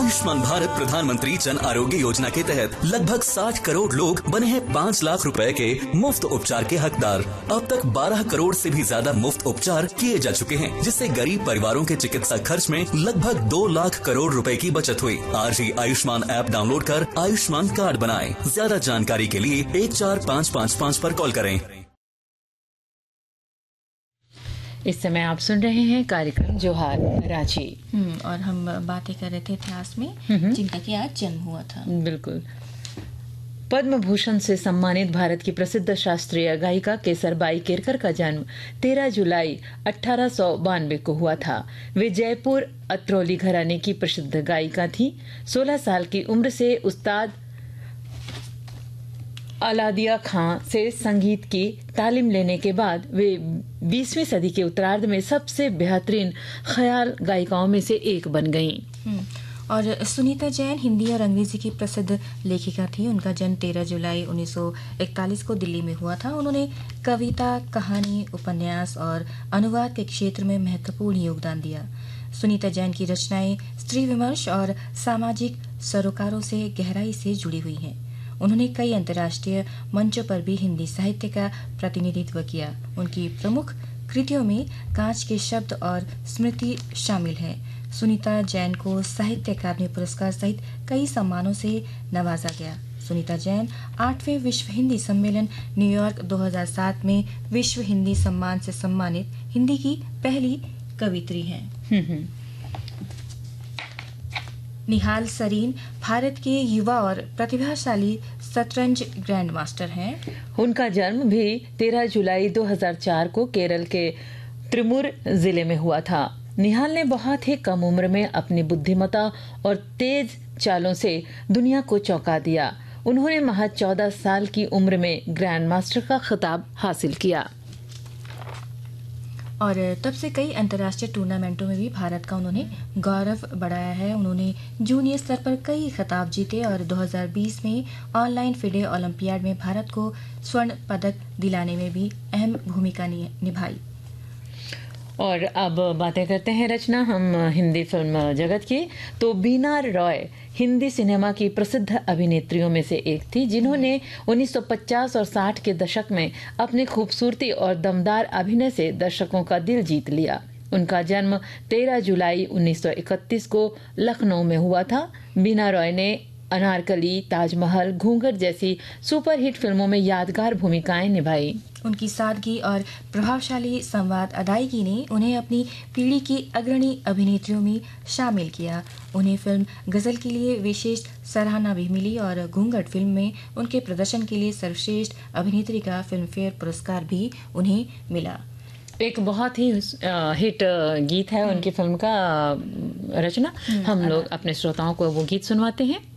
आयुष्मान भारत प्रधानमंत्री जन आरोग्य योजना के तहत लगभग 60 करोड़ लोग बने हैं 5 लाख रुपए के मुफ्त उपचार के हकदार। अब तक 12 करोड़ से भी ज्यादा मुफ्त उपचार किए जा चुके हैं, जिससे गरीब परिवारों के चिकित्सा खर्च में लगभग 2 लाख करोड़ रुपए की बचत हुई। आज ही आयुष्मान ऐप डाउनलोड कर आयुष्मान कार्ड बनाएं। ज्यादा जानकारी के लिए 14555 पर कॉल करें। इस समय आप सुन रहे हैं कार्यक्रम जोहार रांची। और हम बातें कर रहे थे इतिहास में जिनका कि आज जन्म हुआ था। बिल्कुल। पद्म भूषण से सम्मानित भारत की प्रसिद्ध शास्त्रीय गायिका केसरबाई केरकर का जन्म 13 जुलाई 1892 को हुआ था। वे जयपुर अत्रौली घराने की प्रसिद्ध गायिका थी। 16 साल की उम्र से उस्ताद अलादिया खां से संगीत की तालीम लेने के बाद वे 20वीं सदी के उत्तरार्ध में सबसे बेहतरीन ख्याल गायिकाओं में से एक बन गईं। और सुनीता जैन हिंदी और अंग्रेजी की प्रसिद्ध लेखिका थी। उनका जन्म 13 जुलाई 1941 को दिल्ली में हुआ था। उन्होंने कविता, कहानी, उपन्यास और अनुवाद के क्षेत्र में महत्वपूर्ण योगदान दिया। सुनीता जैन की रचनाएं स्त्री विमर्श और सामाजिक सरोकारों से गहराई से जुड़ी हुई हैं। उन्होंने कई अंतर्राष्ट्रीय मंचों पर भी हिंदी साहित्य का प्रतिनिधित्व किया। उनकी प्रमुख कृतियों में कांच के शब्द और स्मृति शामिल है। सुनीता जैन को साहित्य अकादमी पुरस्कार सहित कई सम्मानों से नवाजा गया। सुनीता जैन 8वें विश्व हिंदी सम्मेलन न्यूयॉर्क 2007 में विश्व हिंदी सम्मान से सम्मानित हिंदी की पहली कवियत्री हैं। निहाल सरीन भारत के युवा और प्रतिभाशाली शतरंज ग्रैंड मास्टर हैं। उनका जन्म भी 13 जुलाई 2004 को केरल के त्रिमुर जिले में हुआ था। निहाल ने बहुत ही कम उम्र में अपनी बुद्धिमत्ता और तेज चालों से दुनिया को चौंका दिया। उन्होंने महज 14 साल की उम्र में ग्रैंड मास्टर का खिताब हासिल किया और तब से कई अंतर्राष्ट्रीय टूर्नामेंटों में भी भारत का उन्होंने गौरव बढ़ाया है। उन्होंने जूनियर स्तर पर कई खिताब जीते और 2020 में ऑनलाइन फिडे ओलंपियाड में भारत को स्वर्ण पदक दिलाने में भी अहम भूमिका निभाई। और अब बातें करते हैं रचना हम हिंदी फिल्म जगत की। तो बीना रॉय हिंदी सिनेमा की प्रसिद्ध अभिनेत्रियों में से एक थी, जिन्होंने 1950 और 60 के दशक में अपनी खूबसूरती और दमदार अभिनय से दर्शकों का दिल जीत लिया। उनका जन्म 13 जुलाई 1931 को लखनऊ में हुआ था। बीना रॉय ने अनारकली, ताजमहल, घूंघट जैसी सुपरहिट फिल्मों में यादगार भूमिकाएं निभाई। उनकी सादगी और प्रभावशाली संवाद अदायगी ने उन्हें अपनी पीढ़ी की अग्रणी अभिनेत्रियों में शामिल किया। उन्हें फिल्म गजल के लिए विशेष सराहना भी मिली और घूंघट फिल्म में उनके प्रदर्शन के लिए सर्वश्रेष्ठ अभिनेत्री का फिल्मफेयर पुरस्कार भी उन्हें मिला। एक बहुत ही हिट गीत है उनकी फिल्म का रचना। हम लोग अपने श्रोताओं को वो गीत सुनवाते हैं।